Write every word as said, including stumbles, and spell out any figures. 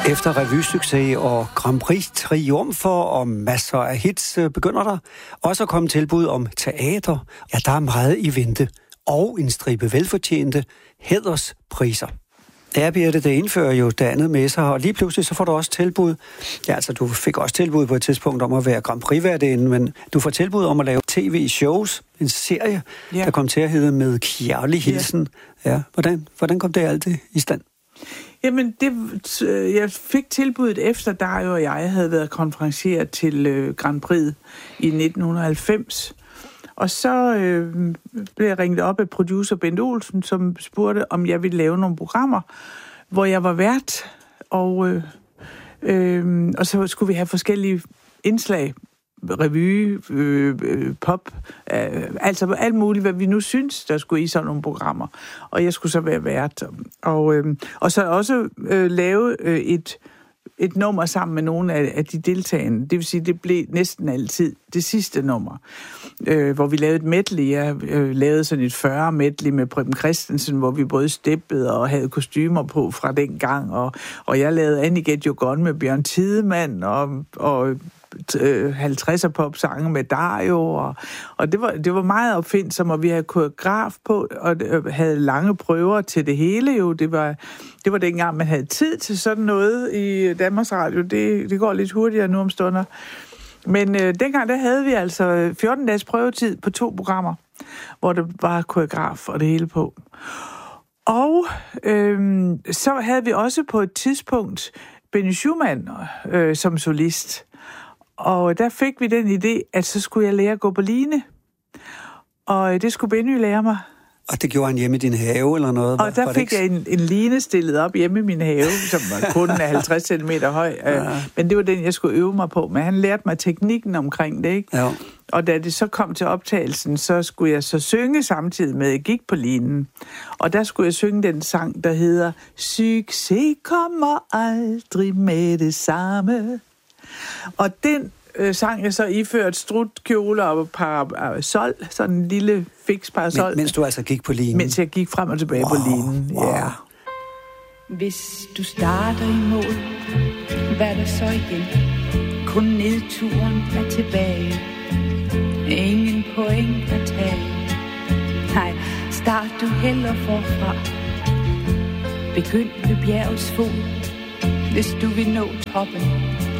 Efter revysucces og Grand Prix triumfer og masser af hits begynder der også at komme tilbud om teater. Ja, der er meget i vente og en stribe velfortjente hæderspriser. Ja, Birte, det indfører jo det andet med sig, og lige pludselig så får du også tilbud. Ja, altså du fik også tilbud på et tidspunkt om at være Grand Prix-værtinde, men du får tilbud om at lave tv-shows, en serie, ja. Der kom til at hedde Med kærlig hilsen. Ja, ja. Hvordan, hvordan kom det alt i stand? Jamen, det, jeg fik tilbuddet efter dig og jeg havde været konferencieret til øh, Grand Prix i nitten halvfems. Og så øh, blev jeg ringet op af producer Bent Olsen, som spurgte, om jeg ville lave nogle programmer, hvor jeg var vært. Og, øh, øh, og så skulle vi have forskellige indslag. Revy, øh, øh, pop, øh, altså alt muligt, hvad vi nu synes, der skulle i sådan nogle programmer. Og jeg skulle så være vært. Og, øh, og så også øh, lave øh, et, et nummer sammen med nogle af, af de deltagende. Det vil sige, det blev næsten altid det sidste nummer, øh, hvor vi lavede et medley. Jeg øh, lavede sådan et fyrre medley med Preben Christensen, hvor vi både steppede og havde kostymer på fra den gang. Og, og jeg lavede Annie Get Your Gun med Bjørn Tidemand og... og halvtredser popsange med Dario, og, og det, var, det var meget opfindsomt, og vi havde koreograf på, og havde lange prøver til det hele jo. Det var, det var dengang, man havde tid til sådan noget i Danmarks Radio. Det, det går lidt hurtigere nu om stunder. Men øh, dengang, der havde vi altså fjorten dages prøvetid på to programmer, hvor det var koreograf og det hele på. Og øh, så havde vi også på et tidspunkt Benny Schumann øh, som solist. Og der fik vi den idé, at så skulle jeg lære at gå på line. Og det skulle Benny lære mig. Og det gjorde han hjemme i din have eller noget? Og der fik jeg en, en line stillet op hjemme i min have, som var kun halvtreds centimeter høj. Ja. Men det var den, jeg skulle øve mig på. Men han lærte mig teknikken omkring det, ikke? Ja. Og da det så kom til optagelsen, så skulle jeg så synge samtidig med, at jeg gik på linen. Og der skulle jeg synge den sang, der hedder Succes kommer aldrig med det samme. Og den øh, sang jeg så iført strutkjole og parasol, sådan en lille fix parasol. Men, mens du altså gik på linen? Mens jeg gik frem og tilbage wow, på linen, wow. Ja. Hvis du starter i mål, hvad er der så igen? Kun nedturen er tilbage. Ingen point at tage. Nej, start du hellere forfra. Begynd ved bjergets fod, hvis du vil nå toppen.